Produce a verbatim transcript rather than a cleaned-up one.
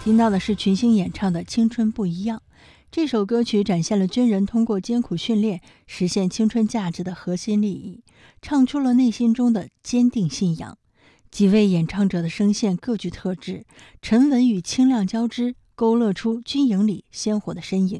听到的是群星演唱的《青春不一样》。这首歌曲展现了军人通过艰苦训练实现青春价值的核心利益，唱出了内心中的坚定信仰。几位演唱者的声线各具特质，沉稳与清亮交织，勾勒出军营里鲜活的身影。